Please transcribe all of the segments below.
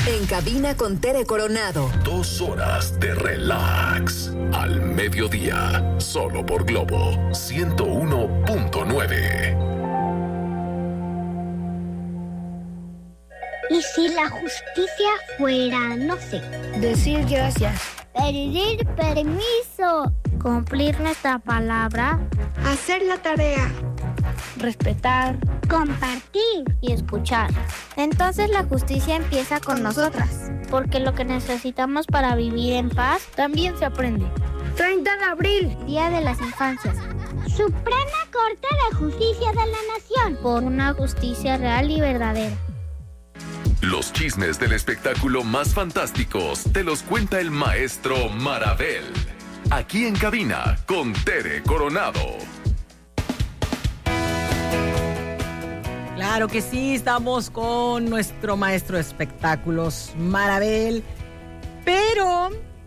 En cabina con Tere Coronado. 2 horas de relax. Al mediodía. Solo por Globo 101.9. ¿Y si la justicia fuera, no sé? Decir gracias. Pedir permiso. Cumplir nuestra palabra. Hacer la tarea. Respetar. Compartir. Y escuchar. Entonces la justicia empieza con nosotras. Porque lo que necesitamos para vivir en paz también se aprende. 30 de abril. Día de las Infancias. Suprema Corte de Justicia de la Nación. Por una justicia real y verdadera. Los chismes del espectáculo más fantásticos te los cuenta el maestro Marabel. Aquí en cabina con Tere Coronado. Claro que sí, estamos con nuestro maestro de espectáculos, Marabel. Pero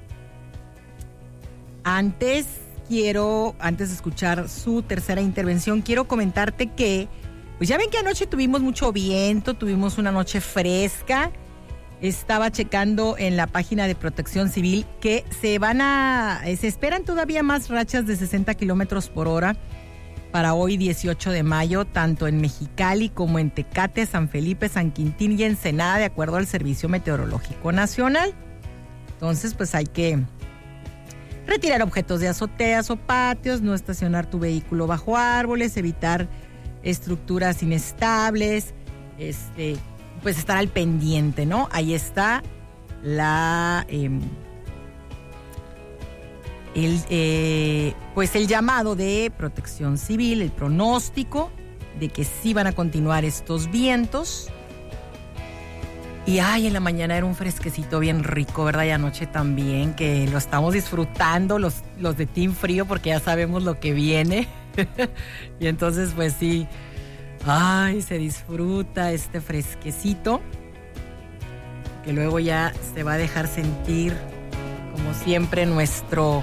antes de escuchar su tercera intervención, quiero comentarte que, pues ya ven que anoche tuvimos mucho viento, tuvimos una noche fresca. Estaba checando en la página de Protección Civil que se esperan todavía más rachas de 60 kilómetros por hora para hoy 18 de mayo, tanto en Mexicali como en Tecate, San Felipe, San Quintín y Ensenada, de acuerdo al Servicio Meteorológico Nacional. Entonces, pues hay que retirar objetos de azoteas o patios, no estacionar tu vehículo bajo árboles, evitar estructuras inestables, pues estar al pendiente, ¿no? Ahí está el llamado de Protección Civil, el pronóstico de que sí van a continuar estos vientos. Y en la mañana era un fresquecito bien rico, ¿verdad? Y anoche también, que lo estamos disfrutando los de Team Frío, porque ya sabemos lo que viene. Y entonces, pues sí, se disfruta este fresquecito, que luego ya se va a dejar sentir, como siempre, nuestro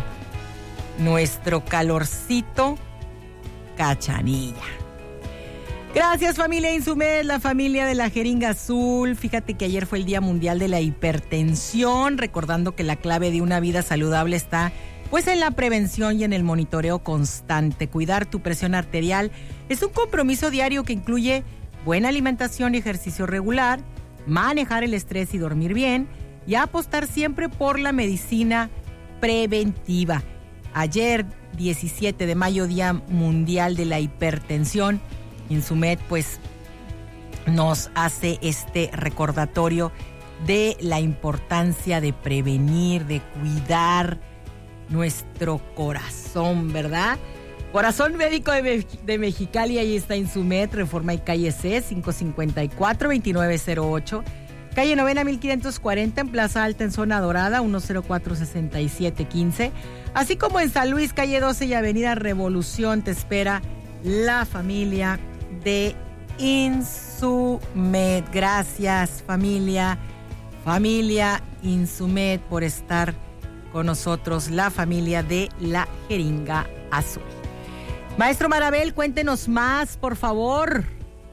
calorcito Cachanilla. Gracias, familia Insumed, la familia de la Jeringa Azul. Fíjate que ayer fue el Día Mundial de la Hipertensión, recordando que la clave de una vida saludable está pues en la prevención y en el monitoreo constante. Cuidar tu presión arterial es un compromiso diario que incluye buena alimentación y ejercicio regular, manejar el estrés y dormir bien, y apostar siempre por la medicina preventiva. Ayer, 17 de mayo, Día Mundial de la Hipertensión, Insumed pues nos hace este recordatorio de la importancia de prevenir, de cuidar nuestro corazón, ¿verdad? Corazón Médico de Mexicali, ahí está Insumed, Reforma y Calle C, 554-2908. Calle Novena 1540 en Plaza Alta en Zona Dorada, 104-6715. Así como en San Luis, Calle 12 y Avenida Revolución, te espera la familia de Insumed. Gracias, familia Insumed, por estar con nosotros, la familia de la Jeringa Azul. Maestro Marabel, cuéntenos más, por favor.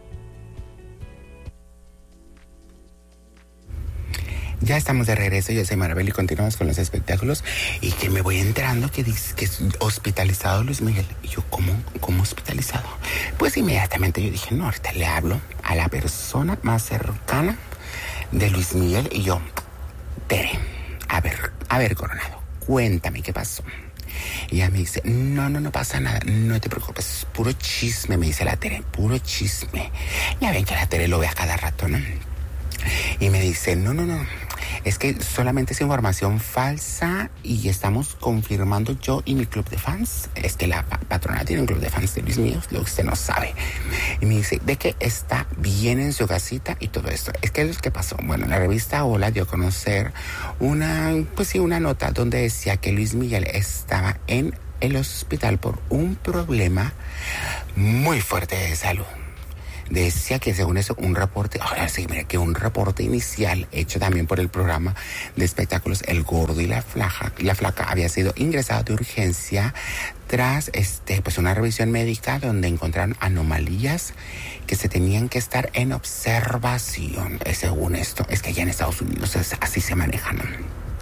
Ya estamos de regreso, yo soy Marabel y continuamos con los espectáculos. Y que me voy enterando que dice que es hospitalizado Luis Miguel. Y yo, ¿cómo hospitalizado? Pues inmediatamente yo dije, no, ahorita le hablo a la persona más cercana de Luis Miguel. Y yo, Tere, a ver, Coronado, cuéntame qué pasó. Y ella me dice, no pasa nada, no te preocupes, puro chisme, me dice la Tere, puro chisme. Ya ven que la Tere lo ve a cada rato, ¿no? Y me dice, no, es que solamente es información falsa y estamos confirmando yo y mi club de fans. Es que la patrona tiene un club de fans de Luis Miguel, lo que usted no sabe. Y me dice, de que está bien en su casita y todo esto. Es que ¿qué pasó? Bueno, la revista Hola dio a conocer una nota donde decía que Luis Miguel estaba en el hospital por un problema muy fuerte de salud. Decía que según eso, un reporte, ahora sí, mira, que un reporte inicial hecho también por el programa de espectáculos El Gordo y la Flaca había sido ingresado de urgencia tras pues una revisión médica donde encontraron anomalías que se tenían que estar en observación. Según esto, es que allá en Estados Unidos así se manejan, ¿no?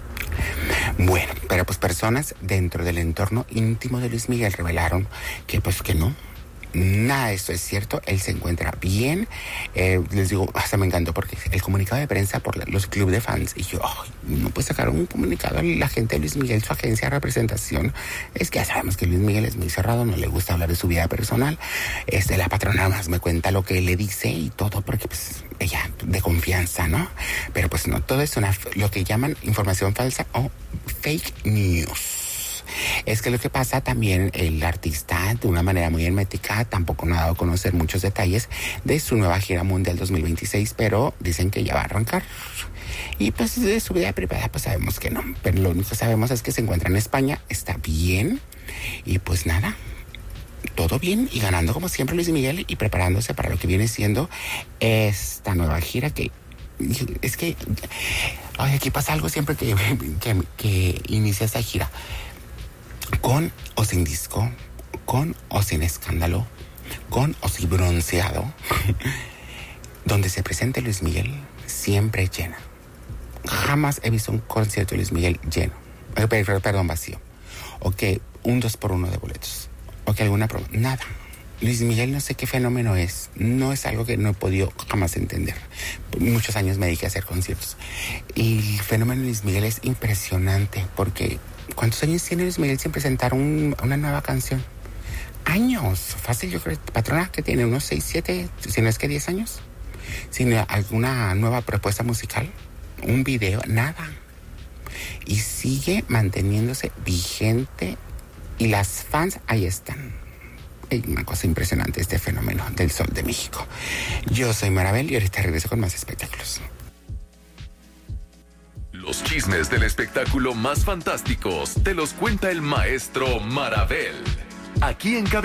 Bueno, pero pues personas dentro del entorno íntimo de Luis Miguel revelaron que pues que no, nada de esto es cierto. Él se encuentra bien. Les digo, hasta me encantó porque el comunicado de prensa por los clubes de fans, y yo, no puede sacar un comunicado a la gente de Luis Miguel, su agencia de representación. Es que ya sabemos que Luis Miguel es muy cerrado, no le gusta hablar de su vida personal. La patrona más me cuenta lo que le dice y todo, porque pues ella de confianza, ¿no? Pero pues no, todo es lo que llaman información falsa o fake news. Es que lo que pasa también, el artista de una manera muy hermética tampoco no ha dado a conocer muchos detalles de su nueva gira mundial 2026, pero dicen que ya va a arrancar. Y pues de su vida privada pues sabemos que no, pero lo único que sabemos es que se encuentra en España, está bien y pues nada, todo bien y ganando como siempre Luis Miguel y preparándose para lo que viene siendo esta nueva gira que... Es que aquí pasa algo siempre que inicia esta gira. Con o sin disco, con o sin escándalo, con o sin bronceado, donde se presente Luis Miguel, siempre llena. Jamás he visto un concierto de Luis Miguel lleno, vacío. O que un 2x1 de boletos, o que alguna promo, nada. Luis Miguel no sé qué fenómeno es, no es algo que no he podido jamás entender. Por muchos años me dediqué a hacer conciertos. Y el fenómeno de Luis Miguel es impresionante porque... ¿Cuántos años tiene Luis Miguel sin presentar una nueva canción? Años, fácil, yo creo, patrona, que tiene unos 6, 7, si no es que 10 años. Sin alguna nueva propuesta musical, un video, nada. Y sigue manteniéndose vigente y las fans ahí están. Es una cosa impresionante este fenómeno del Sol de México. Yo soy Marabel y ahorita regreso con más espectáculos. Los chismes del espectáculo más fantásticos te los cuenta el maestro Marabel. Aquí en Cabina.